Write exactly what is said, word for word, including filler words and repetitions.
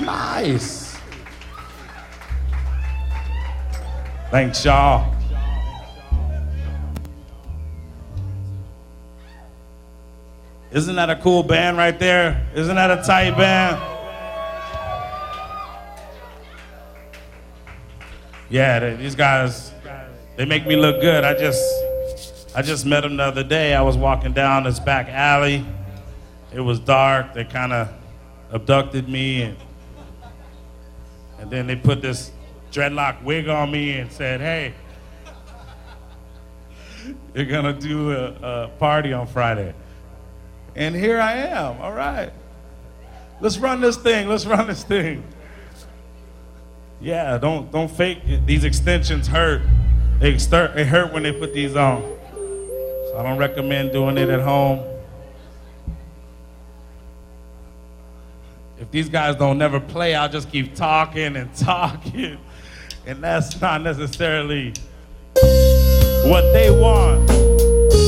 Nice. Thanks, y'all. Isn't that a cool band right there? Isn't that a tight band? Yeah, they, these guys, they make me look good. I just, I just met them the other day. I was walking down this back alley. It was dark. They kind of abducted me, and, and then they put this dreadlock wig on me and said, hey, you're gonna do a, a party on Friday. And here I am, all right. Let's run this thing, let's run this thing. Yeah, don't don't fake it. These extensions hurt. They, start, they hurt when they put these on. So I don't recommend doing it at home. If these guys don't never play, I'll just keep talking and talking. And that's not necessarily what they want.